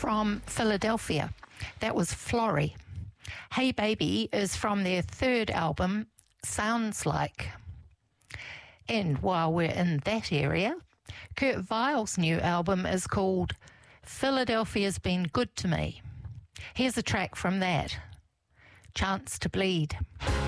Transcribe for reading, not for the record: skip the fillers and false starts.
from Philadelphia. That was Florrie. Hey Baby is from their third album, Sounds Like. And while we're in that area, Kurt Weill's new album is called Philadelphia's Been Good to Me. Here's a track from that, Chance to Bleed.